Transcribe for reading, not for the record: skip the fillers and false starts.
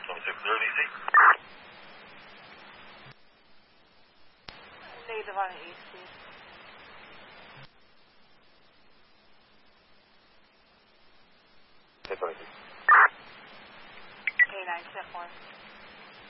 2630, Negative on an East, please. K26. K9, step 1.